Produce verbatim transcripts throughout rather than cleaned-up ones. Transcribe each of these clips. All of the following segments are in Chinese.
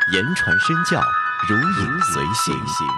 言传身教，如影随形。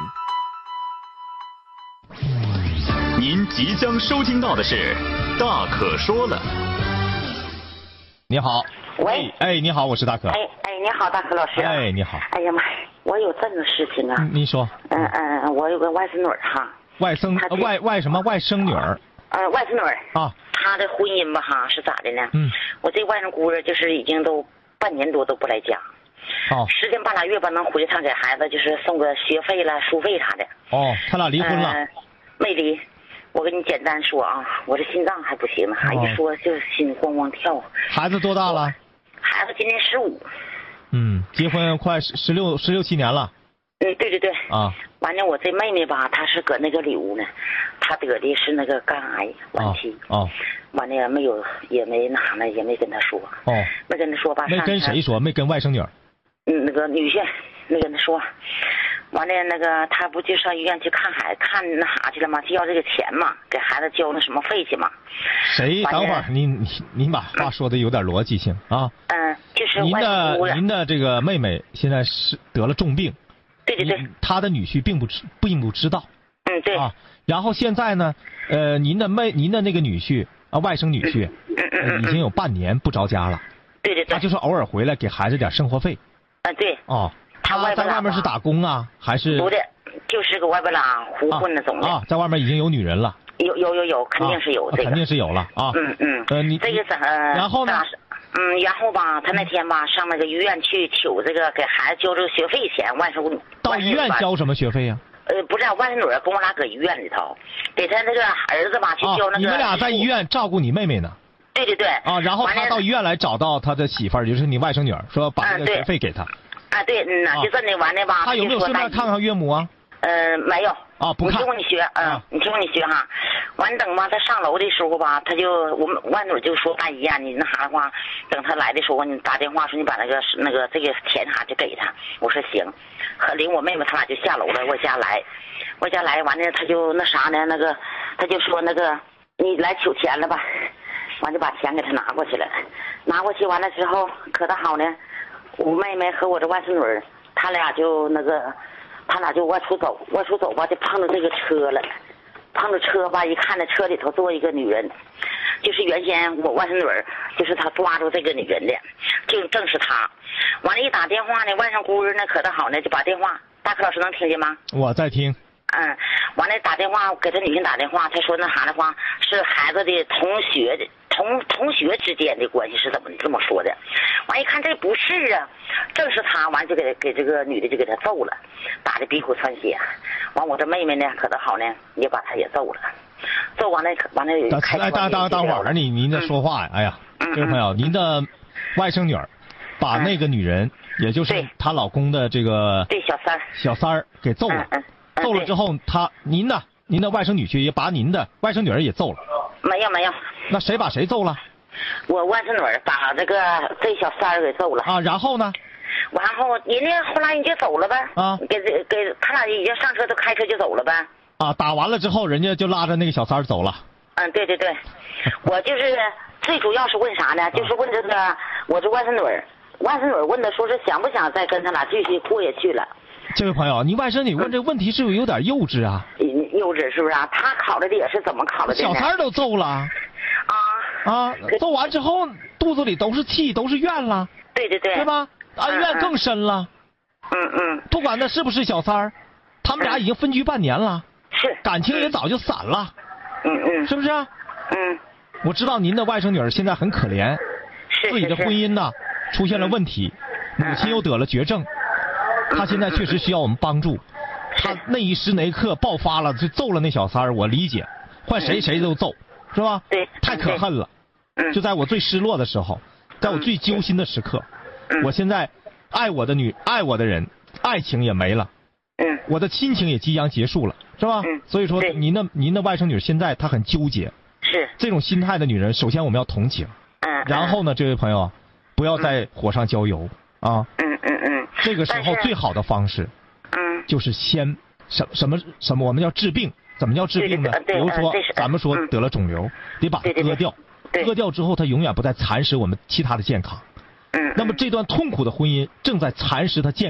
您即将收听到的是《大可说了》。 你好， 喂， 哎，你好，我是大可。 哎哎，你好，大可老师。 哎，你好。 哎呀妈呀，我有这个事情啊。 嗯，你说。 嗯嗯，我有个外甥女儿哈。 外甥呃外外什么外甥女儿？ 呃，外甥女儿啊。 她的婚姻吧哈是咋的呢？ 嗯。 我这外甥姑儿就是已经都半年多都不来家。 哦。 十天半拉月吧能回趟给孩子就是送个学费啦、书费啥的。 哦，他俩离婚了。 呃、没离。我跟你简单说啊，我这心脏还不行呢，还一说就心慌慌跳。 孩子多大了？ 孩子今年十五。 嗯，结婚快十十六十六七年了。 嗯，对对对。 啊。 完了，我这妹妹吧，她是搁那个里屋呢，她得的是那个肝癌晚期。 哦。 完了没有，也没哪呢，也没跟她说。 哦。 没跟她说吧。 没跟谁说？没跟外甥女儿。 嗯，那个女婿没跟她说。完了，那个他不就上医院去看孩看那啥去了吗？就要这个钱嘛，给孩子交那什么费去嘛。 谁？等会儿，你你你把话说的有点逻辑性啊。 嗯，就是您的您的这个妹妹现在是得了重病。 对对对。 她的女婿并不知并不知道。 嗯，对。 啊，然后现在呢，呃，您的妹您的那个女婿啊，外甥女婿， 嗯嗯嗯， 已经有半年不着家了。 对对对。 他就是偶尔回来给孩子点生活费。 啊，对。 哦。他在外面是打工啊，还是？ 不的，就是搁外边拉胡混那种的。 啊，在外面已经有女人了。 有有有有，肯定是有这个。 肯定是有了啊。 嗯嗯。 呃，你这个是呃。 然后呢？ 嗯，然后吧，他那天吧上那个医院去取这个给孩子交这个学费钱，万寿。 到医院交什么学费呀？ 呃，不是，外甥女儿跟我俩搁医院里头，给他那个儿子吧去交那个。 你们俩在医院照顾你妹妹呢？ 对对对。 啊，然后他到医院来找到他的媳妇儿，就是你外甥女儿，说把这个学费给他。 啊，对，嗯呐，就这么完的吧。 他有没有顺便看看岳母啊？ 呃，没有。 啊，不看。 你听我你学，嗯，你听我你学哈。完等吧，他上楼的时候吧，他就我们外女就说：“大姨呀，你那啥的话，等他来的时候，你打电话说你把那个那个这个钱啥就给他。”我说行。和领我妹妹他俩就下楼了，我家来，我家来完了他就那啥呢，那个他就说那个你来取钱了吧，完就把钱给他拿过去了，拿过去完了之后可倒好呢。我妹妹和我这外甥女儿，他俩就那个，他俩就外出走，外出走吧，就碰到这个车了，碰到车吧，一看那车里头坐一个女人，就是原先我外甥女儿，就是他抓住这个女人的，就正是他。完了，一打电话呢，外甥姑儿呢可倒好呢，就把电话，大可老师能听见吗？ 我在听。 嗯，完了打电话给他女婿打电话，他说那啥的话是孩子的同学的同同学之间的关系是怎么这么说的？完一看这不是啊，正是他，完就给给这个女的就给他揍了，打的鼻孔窜血。完我这妹妹呢可倒好呢，也把他也揍了，揍完了完了开。 哎，当当当会儿你您这说话呀，哎呀，这位朋友，您的外甥女儿把那个女人，也就是她老公的这个对小三儿小三儿给揍了。揍了之后，他您呢？您的外甥女婿也把您的外甥女儿也揍了。 没有没有。 那谁把谁揍了？ 我外甥女儿把这个这小三儿给揍了。 啊，然后呢？ 然后人家后来人家走了呗。 啊。 给给他俩已经上车都开车就走了呗。 啊，打完了之后，人家就拉着那个小三儿走了。 嗯，对对对，我就是最主要是问啥呢？就是问这个我这外甥女儿，外甥女儿问的说是想不想再跟他俩继续过下去了。 这位朋友，你外甥女问这个问题是不是有点幼稚啊？ 幼稚是不是啊？他考虑的也是怎么考虑的？ 小三都揍了。 啊啊！揍完之后肚子里都是气，都是怨了。 对对对。 对吧？恩怨更深了。 嗯嗯。 不管那是不是小三儿，他们俩已经分居半年了。 是。 感情也早就散了。 嗯嗯。 是不是？ 嗯。 我知道您的外甥女儿现在很可怜， 是自己的婚姻呢出现了问题，母亲又得了绝症。他现在确实需要我们帮助，他那一时那一刻爆发了，就揍了那小三儿，我理解，换谁谁都揍，是吧？ 对， 太可恨了。就在我最失落的时候，在我最揪心的时刻，我现在爱我的女，爱我的人，爱情也没了， 嗯， 我的亲情也即将结束了，是吧？ 嗯， 所以说您的您的外甥女现在她很纠结， 是这种心态的女人，首先我们要同情， 嗯， 然后呢，这位朋友，不要在火上浇油啊。 嗯嗯嗯。 这个时候最好的方式， 嗯， 就是先什什么什么，我们要治病，怎么叫治病呢？比如说，咱们说得了肿瘤，得把它割掉，割掉之后，它永远不再蚕食我们其他的健康。 嗯， 那么这段痛苦的婚姻正在蚕食它健